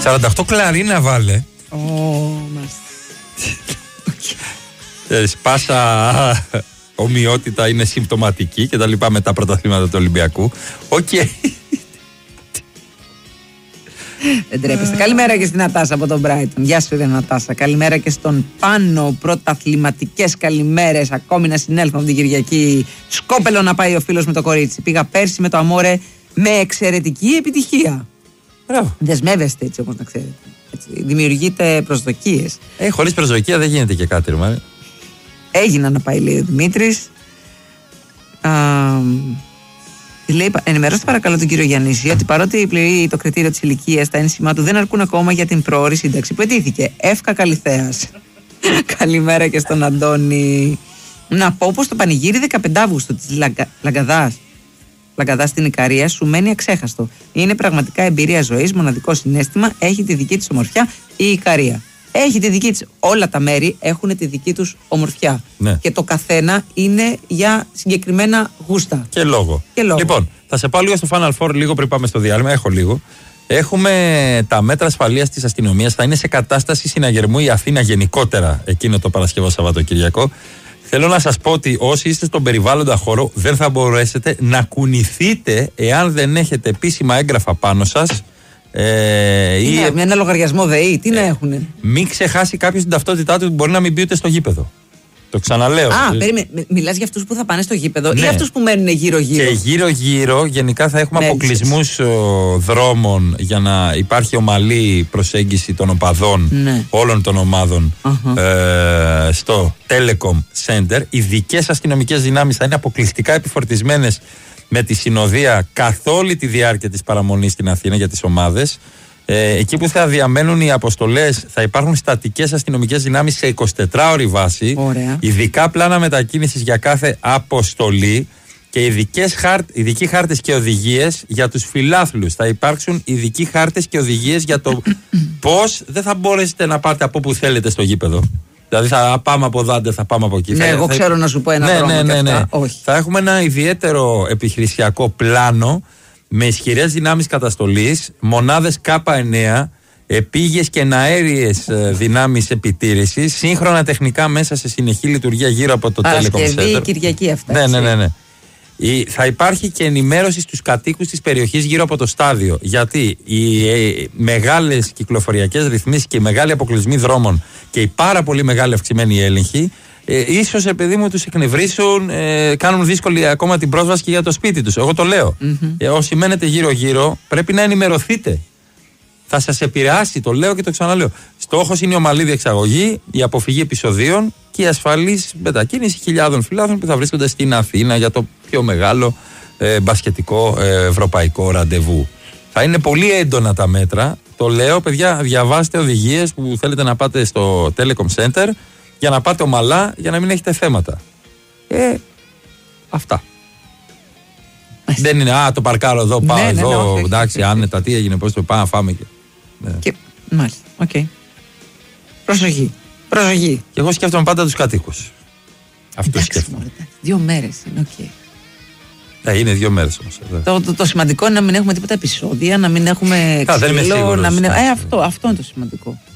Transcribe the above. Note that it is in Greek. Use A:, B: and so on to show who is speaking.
A: 48 κλαρίνα βάλε. Πάσα ομοιότητα είναι συμπτωματική και τα λοιπά με τα πρωταθλήματα του Ολυμπιακού. Οκ.
B: Δεν τρέπεστε. Καλημέρα και στην Νατάσα από τον Μπράιτον. Γεια σου, Νατάσα. Καλημέρα και στον Πάνο. Πρωταθληματικές καλημέρες. Ακόμη να συνέλθουμε από την Κυριακή. Σκόπελο να πάει ο φίλος με το κορίτσι. Πήγα πέρσι με το Αμόρε με εξαιρετική επιτυχία.
A: Μπράβο.
B: Δεσμεύεστε έτσι, όπως να ξέρετε. Έτσι, δημιουργείτε προσδοκίες.
A: Χωρίς προσδοκία δεν γίνεται και κάτι, ρε.
B: Έγινα να πάει, λέει ο Δημήτρης. Λέει, ενημερώστε παρακαλώ τον κύριο Γιαννήση ότι παρότι πληρεί το κριτήριο της ηλικίας, τα ένσημά του δεν αρκούν ακόμα για την προώρη σύνταξη που αιτήθηκε. Εύκα Καλυθέας. Καλημέρα και στον Αντώνη. Να πω πως το πανηγύρι 15 Αύγουστου της Λαγκαδάς στην Ικαρία σου μένει αξέχαστο. Είναι πραγματικά εμπειρία ζωής, μοναδικό συναίσθημα, έχει τη δική της ομορφιά η Ικαρία. Έχει τη δική της. Όλα τα μέρη έχουν τη δική τους ομορφιά.
A: Ναι.
B: Και το καθένα είναι για συγκεκριμένα γούστα.
A: Και λόγο. Λοιπόν, θα σε πάω λίγο στο Final Four λίγο πριν πάμε στο διάλειμμα. Έχω λίγο. Έχουμε τα μέτρα ασφαλείας της αστυνομίας. Θα είναι σε κατάσταση συναγερμού η Αθήνα γενικότερα εκείνο το Παρασκευό Σαββατοκυριακό. Θέλω να σας πω ότι όσοι είστε στον περιβάλλοντα χώρο δεν θα μπορέσετε να κουνηθείτε εάν δεν έχετε επίσημα έγγραφα πάνω σας.
B: Ή ένα λογαριασμό ΔΕΗ, τι να έχουνε.
A: Μην ξεχάσει κάποιος την ταυτότητά του, μπορεί να μην μπει ούτε στο γήπεδο. Το ξαναλέω.
B: Περίμενε. Μιλάς για αυτούς που θα πάνε στο γήπεδο, ναι, ή αυτούς που μένουν γύρω-γύρω?
A: Και γύρω-γύρω γενικά θα έχουμε αποκλεισμούς δρόμων για να υπάρχει ομαλή προσέγγιση των οπαδών, ναι, όλων των ομάδων στο Telecom Center. Ειδικές αστυνομικές δυνάμεις θα είναι αποκλειστικά επιφορτισμένες με τη συνοδεία καθ' όλη τη διάρκεια της παραμονής στην Αθήνα για τις ομάδες. Εκεί που θα διαμένουν οι αποστολές θα υπάρχουν στατικές αστυνομικές δυνάμεις σε 24ωρη βάση.
B: Ωραία.
A: Ειδικά πλάνα μετακίνησης για κάθε αποστολή και ειδικοί χάρτες και οδηγίες για τους φιλάθλους. Θα υπάρξουν ειδικοί χάρτες και οδηγίες για το πώς δεν θα μπορέσετε να πάτε από όπου θέλετε στο γήπεδο. Δηλαδή θα πάμε από εδώ, θα πάμε από εκεί.
B: Ναι, εγώ ξέρω να σου πω ένα δρόμο.
A: Ναι.
B: Όχι.
A: Θα έχουμε ένα ιδιαίτερο επιχειρησιακό πλάνο με ισχυρές δυνάμεις καταστολής, μονάδες K9, επίγειες και εναέριες δυνάμεις επιτήρησης, σύγχρονα τεχνικά μέσα σε συνεχή λειτουργία γύρω από το Telecom Center.
B: Παρασκευή, Κυριακή αυτά.
A: Ναι. Θα υπάρχει και ενημέρωση στους κατοίκους της περιοχής γύρω από το στάδιο. Γιατί οι μεγάλες κυκλοφοριακές ρυθμίσεις και οι μεγάλοι αποκλεισμοί δρόμων και οι πάρα πολύ μεγάλοι αυξημένοι έλεγχοι ίσως επειδή μου τους εκνευρίσουν, κάνουν δύσκολη ακόμα την πρόσβαση και για το σπίτι τους. Εγώ το λέω. Όσοι μένετε γύρω-γύρω πρέπει να ενημερωθείτε. Θα σας επηρεάσει, το λέω και το ξαναλέω. Στόχος είναι η ομαλή διεξαγωγή, η αποφυγή επεισοδίων και η ασφαλής μετακίνηση χιλιάδων φιλάθλων που θα βρίσκονται στην Αθήνα για το πιο μεγάλο μπασκετικό ευρωπαϊκό ραντεβού. Θα είναι πολύ έντονα τα μέτρα. Το λέω, παιδιά, διαβάστε οδηγίες που θέλετε να πάτε στο Telecom Center για να πάτε ομαλά, για να μην έχετε θέματα. Αυτά. Δεν είναι, το παρκάρω εδώ, πάω εδώ, εντάξει, άνετα, τι έγινε, πώς το πάω να φάμε και...
B: Μάλιστα, οκ. Προσοχή.
A: Και εγώ σκέφτομαι πάντα τους κατοίκους. Αυτούς σκέφτομαι.
B: 2 μέρες είναι, οκ.
A: Είναι 2 μέρες όμως.
B: Το σημαντικό είναι να μην έχουμε τίποτα επεισόδια, να μην έχουμε ξύλο, να μην... Αυτό είναι το σημαντικό.